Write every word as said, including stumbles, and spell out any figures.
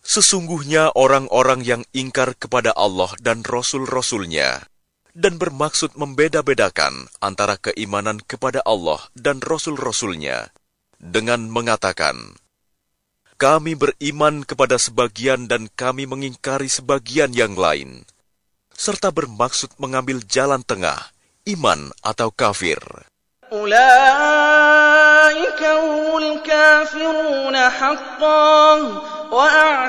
Sesungguhnya orang-orang yang ingkar kepada Allah dan Rasul-Rasul-Nya dan bermaksud membeda-bedakan antara keimanan kepada Allah dan Rasul-Rasul-Nya dengan mengatakan, kami beriman kepada sebagian dan kami mengingkari sebagian yang lain, serta bermaksud mengambil jalan tengah, iman atau kafir. أولئك هم الكافرون حقا